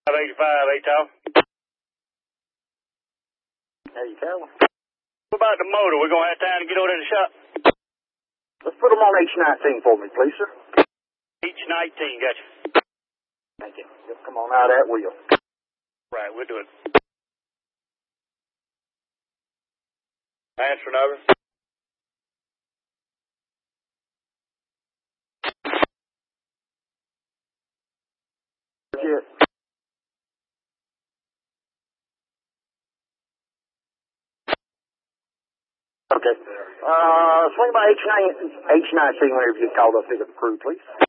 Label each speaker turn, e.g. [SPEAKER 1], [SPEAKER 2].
[SPEAKER 1] 585, ATOL.
[SPEAKER 2] There you go.
[SPEAKER 1] What about the motor? We're going to have time to get over to the shop.
[SPEAKER 2] Let's put them on H19 for me, please, sir.
[SPEAKER 1] H19, gotcha.
[SPEAKER 2] Thank you. Just come on out of that wheel.
[SPEAKER 1] Right, we'll do it. Answering over.
[SPEAKER 2] That's it. Okay. Swing by H19 whenever you get called up to pick up the crew, please.